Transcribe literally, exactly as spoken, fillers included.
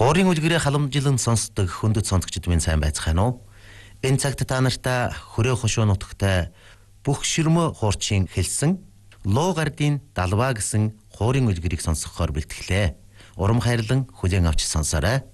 Хуурийн үлгэрээ халамжилан сонсдог хөндөд сонсогчид минь сайн байцгаана уу? Энэ цагт та нартай хөрөө хошуу нутагтай бүх ширмө хуурчин хэлсэн Луу гардын далваа гэсэн хуурийн үлгэрийг сонсгохоор бэлтгэлээ. Урам хайрлан хүлээн авч сонсоорой.